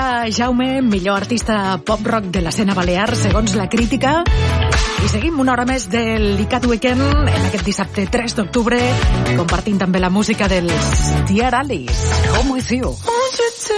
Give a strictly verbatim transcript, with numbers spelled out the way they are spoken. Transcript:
Maria Jaume, millor artista pop-rock de l'escena balear, segons la crítica. I seguim una hora més del ICAT Weekend en aquest dissabte tres d'octubre, compartint també la música dels Dear Alice. Home with you.